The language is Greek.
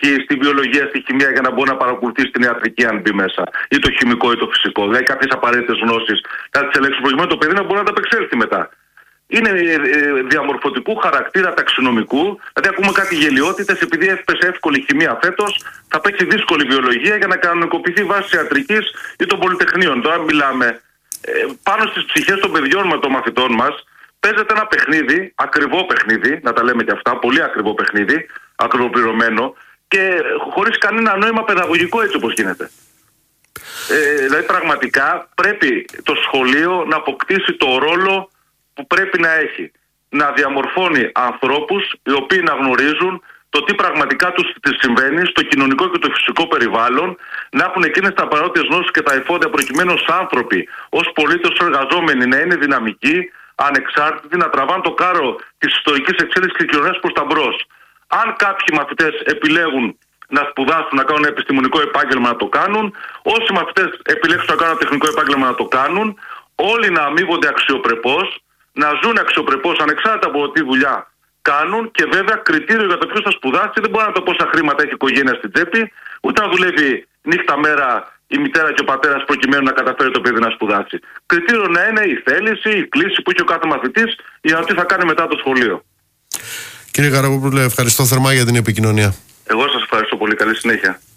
στη βιολογία, στη χημεία για να μπορεί να παρακολουθήσει την ιατρική αν μπει μέσα, ή το χημικό ή το φυσικό. Δηλαδή κάποιες απαραίτητες γνώσεις θα τις ελέγξουν προκειμένου το παιδί να μπορεί να τα απεξέλθει μετά. Είναι διαμορφωτικού χαρακτήρα ταξινομικού, δηλαδή ακούμε κάτι γελοιότητες, επειδή έπεσε εύκολη χημεία φέτος, θα παίξει δύσκολη βιολογία για να κανονικοποιηθεί βάση ιατρικής ή των πολυτεχνείων. Τώρα μιλάμε πάνω στις ψυχές των παιδιών μας, των μαθητών μας, παίζεται ένα παιχνίδι, ακριβό παιχνίδι, να τα λέμε και αυτά, πολύ ακριβό παιχνίδι, ακριβοπληρωμένο και χωρίς κανένα νόημα παιδαγωγικό έτσι όπως γίνεται. Δηλαδή πραγματικά πρέπει το σχολείο να αποκτήσει το ρόλο που πρέπει να έχει. Να διαμορφώνει ανθρώπους οι οποίοι να γνωρίζουν το τι πραγματικά τους συμβαίνει στο κοινωνικό και το φυσικό περιβάλλον, να έχουν εκείνες τα απαραίτητες γνώσεις και τα εφόδια προκειμένου ως άνθρωποι, ως πολίτες, ως εργαζόμενοι να είναι δυναμικοί, ανεξάρτητοι, να τραβάνε το κάρο της ιστορικής εξέλιξης και κοινωνίας προς τα μπρος. Αν κάποιοι μαθητές επιλέγουν να σπουδάσουν, να κάνουν ένα επιστημονικό επάγγελμα, να το κάνουν. Όσοι μαθητές επιλέξουν να κάνουν ένα τεχνικό επάγγελμα, να το κάνουν. Όλοι να αμείβονται αξιοπρεπώς, να ζουν αξιοπρεπώς ανεξάρτητα από τη δουλειά κάνουν και βέβαια κριτήριο για το ποιος θα σπουδάσει δεν μπορεί να το πόσα χρήματα έχει η οικογένεια στην τσέπη, ούτε να δουλεύει νύχτα μέρα η μητέρα και ο πατέρας προκειμένου να καταφέρει το παιδί να σπουδάσει. Κριτήριο να είναι η θέληση, η κλίση που έχει ο κάθε μαθητής για το τι θα κάνει μετά το σχολείο. Κύριε Καραγόπουλε, ευχαριστώ θερμά για την επικοινωνία. Εγώ σας ευχαριστώ πολύ. Καλή συνέχεια.